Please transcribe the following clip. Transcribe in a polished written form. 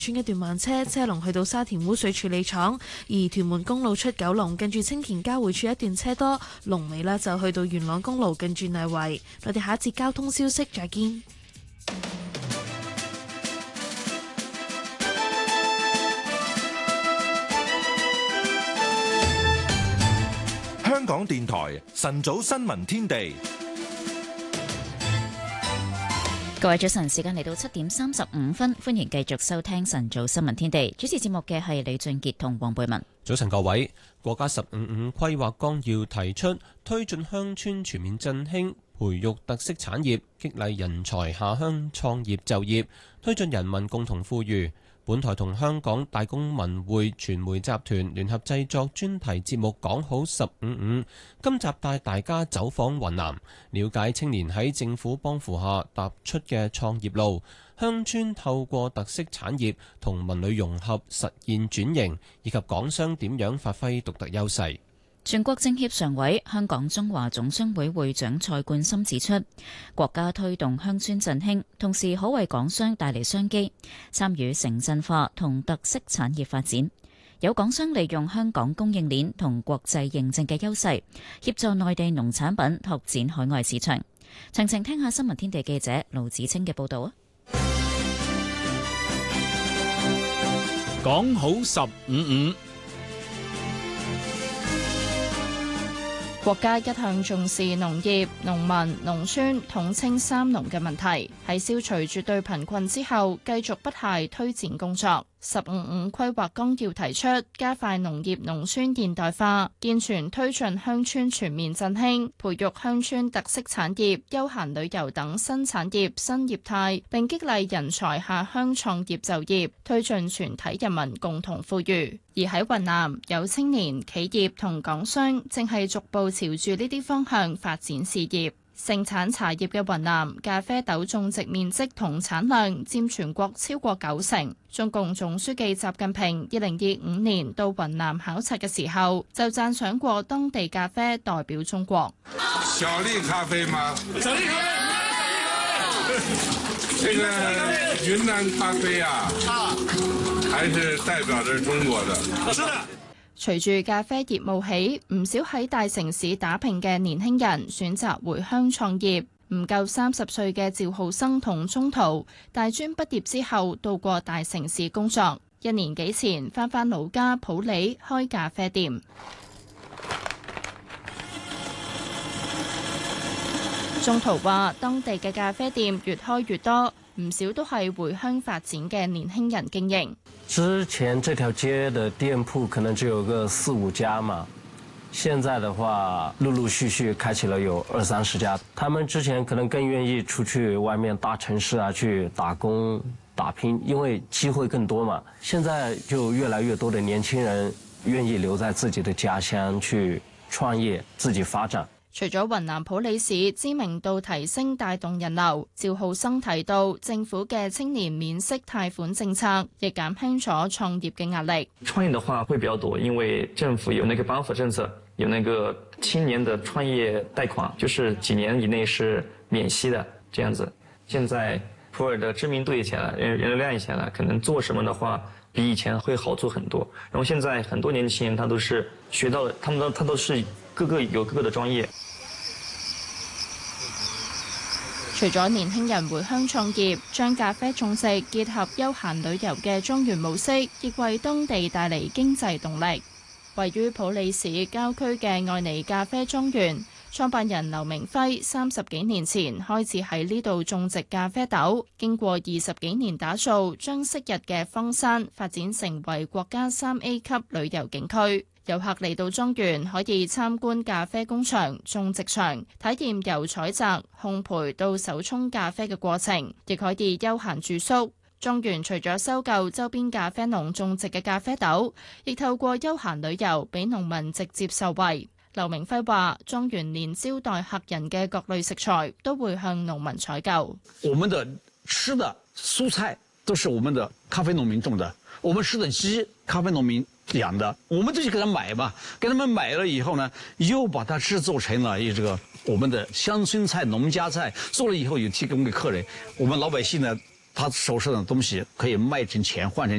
村一段慢車龍去到沙田污水處理廠，而屯門公路出九龍近住青田交匯處一段車多，龍尾呢就去到元朗公路近住泥圍。我哋下一節交通消息再見。 香港電台晨早新聞天地。 各位早晨，時間嚟到7:35，歡迎繼續收聽晨早新聞天地。主持節目嘅係李俊傑同黃貝文。 早晨各位，國家15+5規劃綱要提出推進鄉村全面振興，培育特色產業，激勵人才下鄉創業就業，推進人民共同富裕。本台同香港大公文匯傳媒集團聯合製作專題節目講好15+5，今集帶大家走訪雲南，了解青年喺政府幫扶下踏出嘅創業路，鄉村透過特色產業同文旅融合實現轉型，以及港商點樣發揮獨特優勢。 全國政協常委、香港中華總商會會長蔡冠深指出，國家推動鄉村振興，同時可為港商帶嚟商機，參與城鎮化同特色產業發展。有港商利用香港供應鏈同國際認證嘅優勢，協助內地農產品拓展海外市場。詳情聽下新聞天地記者盧子清嘅報導啊！ 講好15+5。 國家一向重視農業、農民、農村統稱三農嘅問題，喺消除絕對貧困之後，繼續不懈推展工作。15+5規劃綱要提出，加快農業農村現代化，健全推進鄉村全面振興，培育鄉村特色產業、休閒旅遊等新產業新業態，並激勵人才下鄉創業就業，推進全體人民共同富裕。而喺雲南，有青年、企業同港商正係逐步朝住呢啲方向發展事業。盛產茶葉嘅雲南，咖啡豆種植面積同產量佔全國超過90%。中共總書記習近平2025年到雲南考察嘅時候，就讚賞過當地咖啡代表中國。 小粒咖啡嗎？小粒咖啡，這個雲南咖啡啊，還是代表着中國的。是的。 隨住咖啡業冒起，唔少喺大城市打拼嘅年輕人選擇回鄉創業。唔夠30歲嘅趙浩生同中途大專畢業之後，到過大城市工作。1年幾前返老家普洱開咖啡店。中途話：當地嘅咖啡店越開越多，唔少都係回鄉發展嘅年輕人經營。 之前這條街的店鋪可能只有個4-5家嘛，現在的話陸陸續續開啟了有20-30家。他們之前可能更願意出去外面大城市啊去打工打拼，因為機會更多嘛。現在就越來越多的年輕人願意留在自己的家鄉去創業，自己發展。 除咗雲南普洱市知名度提升帶動人流，趙浩生提到政府嘅青年免息貸款政策亦減輕咗創業嘅壓力。 創業的話會比較多，因為政府有那個幫扶政策，有那個青年的創業貸款，就是幾年以內是免息的這樣子。現在普洱的知名度也起來了，人流量也起來了，可能做什麼的話比以前會好做很多。然後現在很多年輕人他都是學到了，他都是各個有各個的專業。 除咗年輕人回鄉創業，將咖啡種植結合休閒旅遊嘅莊園模式，亦為當地帶嚟經濟動力。位於普洱市郊區嘅愛妮咖啡莊園，創辦人劉明輝30幾年前開始喺呢度種植咖啡豆，經過20幾年打造，將昔日嘅荒山發展成為國家3A 級旅遊景區。遊客嚟到莊園可以參觀咖啡工場、種植場，體驗由採摘、烘焙到手沖咖啡嘅過程，亦可以休閒住宿。莊園除咗收購周邊咖啡農種植嘅咖啡豆，亦透過休閒旅遊俾農民直接受惠。劉明輝話：莊園連招待客人嘅各類食材都會向農民採購。 我們的吃的蔬菜都是我們的咖啡農民種的，我們吃的雞咖啡農民養的，我們就去給他買吧，給他們買了以後呢，又把它製作成了這個我們的鄉村菜、農家菜，做了以後也提供給客人。我們老百姓呢， 他手上的東西可以賣成錢換成